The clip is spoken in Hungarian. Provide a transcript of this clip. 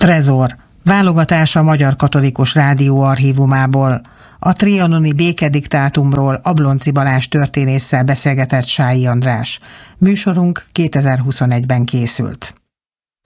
Trezor, válogatás a Magyar Katolikus Rádió archívumából. A trianoni békediktátumról Ablonczy Balázs történésszel beszélgetett Sályi András. Műsorunk 2021-ben készült.